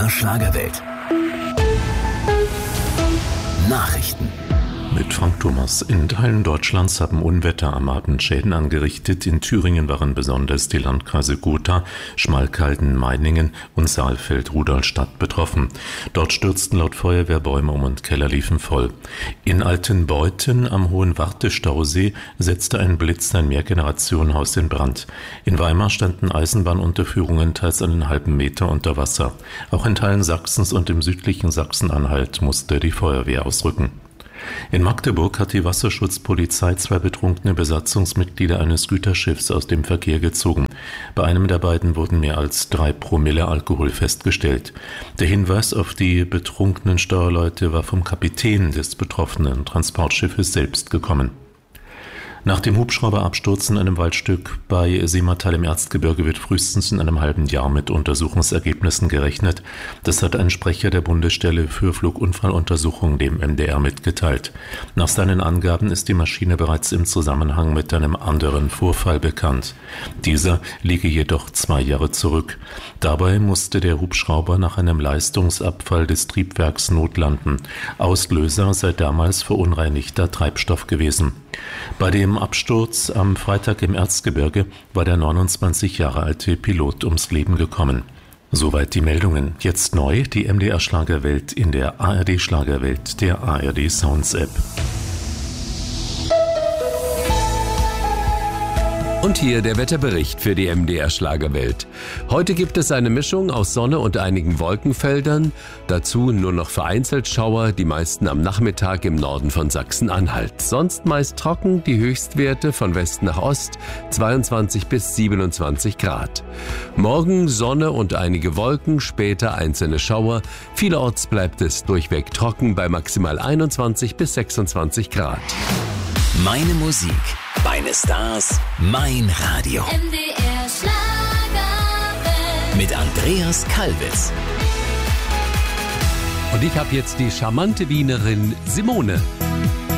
MDR Schlagerwelt. Nachrichten. Mit Frank Thomas. In Teilen Deutschlands haben Unwetter am Abend Schäden angerichtet. In Thüringen waren besonders die Landkreise Gotha, Schmalkalden, Meiningen und Saalfeld-Rudolstadt betroffen. Dort stürzten laut Feuerwehr Bäume um und Keller liefen voll. In Altenbeuthen am Hohen Wartestausee setzte ein Blitz ein Mehrgenerationenhaus in Brand. In Weimar standen Eisenbahnunterführungen teils einen halben Meter unter Wasser. Auch in Teilen Sachsens und im südlichen Sachsen-Anhalt musste die Feuerwehr ausrücken. In Magdeburg hat die Wasserschutzpolizei 2 betrunkene Besatzungsmitglieder eines Güterschiffs aus dem Verkehr gezogen. Bei einem der beiden wurden mehr als 3 Promille Alkohol festgestellt. Der Hinweis auf die betrunkenen Steuerleute war vom Kapitän des betroffenen Transportschiffes selbst gekommen. Nach dem Hubschrauberabsturz in einem Waldstück bei Simmertal im Erzgebirge wird frühestens in einem halben Jahr mit Untersuchungsergebnissen gerechnet. Das hat ein Sprecher der Bundesstelle für Flugunfalluntersuchung dem MDR mitgeteilt. Nach seinen Angaben ist die Maschine bereits im Zusammenhang mit einem anderen Vorfall bekannt. Dieser liege jedoch 2 Jahre zurück. Dabei musste der Hubschrauber nach einem Leistungsabfall des Triebwerks notlanden. Auslöser sei damals verunreinigter Treibstoff gewesen. Bei dem Absturz am Freitag im Erzgebirge war der 29 Jahre alte Pilot ums Leben gekommen. Soweit die Meldungen. Jetzt neu die MDR Schlagerwelt in der ARD Schlagerwelt, der ARD Sounds App. Und hier der Wetterbericht für die MDR Schlagerwelt. Heute gibt es eine Mischung aus Sonne und einigen Wolkenfeldern. Dazu nur noch vereinzelt Schauer, die meisten am Nachmittag im Norden von Sachsen-Anhalt. Sonst meist trocken, die Höchstwerte von West nach Ost 22 bis 27 Grad. Morgen Sonne und einige Wolken, später einzelne Schauer. Vielerorts bleibt es durchweg trocken bei maximal 21 bis 26 Grad. Meine Musik, meine Stars, mein Radio. MDR Schlagerwelt. Mit Andreas Kalbitz. Und ich habe jetzt die charmante Wienerin Simone.